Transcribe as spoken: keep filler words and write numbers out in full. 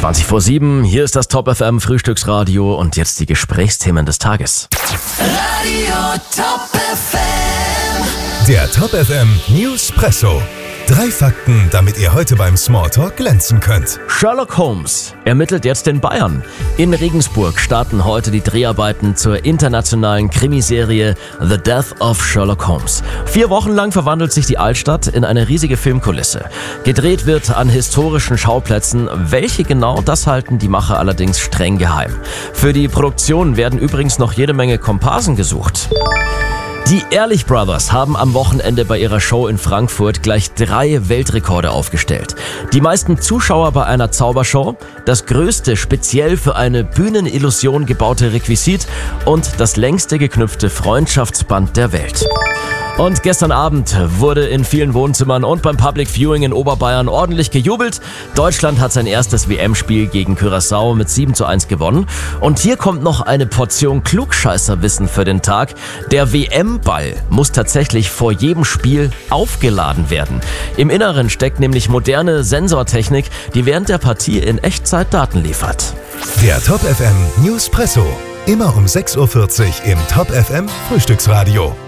zwanzig vor sieben, hier ist das Top F M Frühstücksradio und jetzt die Gesprächsthemen des Tages. Radio Top F M. Der Top F M Newspresso. Drei Fakten, damit ihr heute beim Smalltalk glänzen könnt. Sherlock Holmes ermittelt jetzt in Bayern. In Regensburg starten heute die Dreharbeiten zur internationalen Krimiserie The Death of Sherlock Holmes. Vier Wochen lang verwandelt sich die Altstadt in eine riesige Filmkulisse. Gedreht wird an historischen Schauplätzen. Welche genau, das halten die Macher allerdings streng geheim. Für die Produktion werden übrigens noch jede Menge Komparsen gesucht. Die Ehrlich Brothers haben am Wochenende bei ihrer Show in Frankfurt gleich drei Weltrekorde aufgestellt. Die meisten Zuschauer bei einer Zaubershow, das größte speziell für eine Bühnenillusion gebaute Requisit und das längste geknüpfte Freundschaftsband der Welt. Und gestern Abend wurde in vielen Wohnzimmern und beim Public Viewing in Oberbayern ordentlich gejubelt. Deutschland hat sein erstes W M-Spiel gegen Curaçao mit sieben zu eins gewonnen. Und hier kommt noch eine Portion Klugscheißerwissen für den Tag. Der W M-Ball muss tatsächlich vor jedem Spiel aufgeladen werden. Im Inneren steckt nämlich moderne Sensortechnik, die während der Partie in Echtzeit Daten liefert. Der Top F M Newspresso. Immer um sechs Uhr vierzig im Top F M Frühstücksradio.